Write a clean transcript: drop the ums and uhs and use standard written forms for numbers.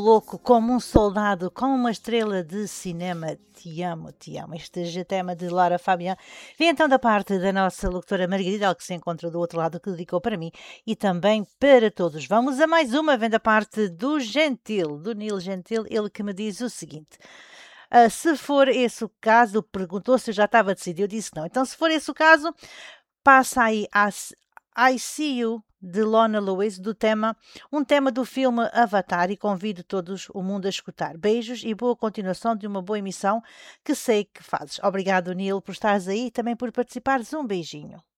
louco como um soldado, como uma estrela de cinema. Te amo, te amo. Este é tema de Lara Fabian. Vem então da parte da nossa locutora Margarida, que se encontra do outro lado, que dedicou para mim e também para todos. Vamos a mais uma, vem da parte do Gentil, do Nilo Gentil, ele que me diz o seguinte. Se for esse o caso, perguntou se eu já estava decidido, eu disse não. Então, se for esse o caso, passa aí a I See You, de Lona Lewis, um tema do filme Avatar, e convido todos o mundo a escutar. Beijos e boa continuação de uma boa emissão que sei que fazes. Obrigado, Neil, por estares aí e também por participares. Um beijinho.